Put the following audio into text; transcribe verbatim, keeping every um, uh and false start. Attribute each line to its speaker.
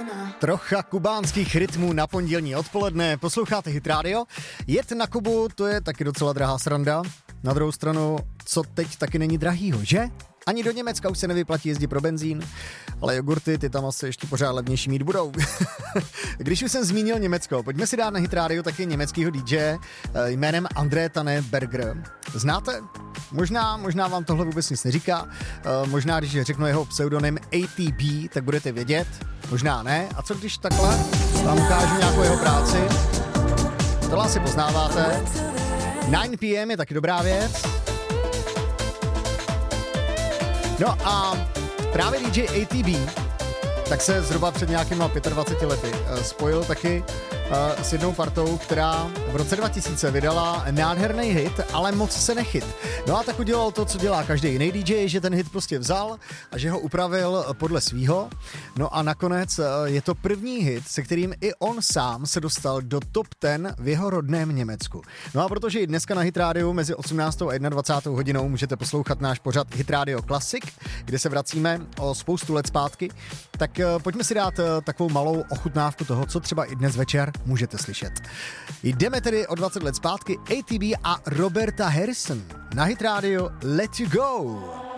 Speaker 1: Trocha kubánských rytmů na pondělní odpoledne. Posloucháte Hit Radio? Jet na Kubu, to je taky docela drahá sranda. Na druhou stranu, co teď taky není drahýho, že? Ani do Německa už se nevyplatí jezdit pro benzín, ale jogurty, ty tam asi ještě pořád levnější mít budou. Když už jsem zmínil Německo, pojďme si dát na Hit Radio taky německýho dý džeje jménem André Tane Berger. Znáte? Možná, možná vám tohle vůbec nic neříká. Možná, když řeknu jeho pseudonym A T B, tak budete vědět. Možná ne. A co když takhle vám ukážu nějakou jeho práci? Tohle asi poznáváte. nine p m je taky dobrá věc. No a právě dý džej A T B tak se zhruba před nějakýma dvaceti pěti lety spojil taky uh, s jednou partou, která v roce dva tisíce vydala nádherný hit, ale moc se nechyt. No a tak udělal to, co dělá každý jiný dý džej, že ten hit prostě vzal a že ho upravil podle svýho. No a nakonec uh, je to první hit, se kterým i on sám se dostal do top deset v jeho rodném Německu. No a protože i dneska na Hit Radio mezi osmnáctou a dvacátou jednou hodinou můžete poslouchat náš pořad Hit Radio Classic, kde se vracíme o spoustu let zpátky, tak uh, pojďme si dát uh, takovou malou ochutnávku toho, co třeba i dnes večer můžete slyšet. Jdeme tedy o dvacet let zpátky, A T B a Roberta Harrison na Hit Radio Let You Go.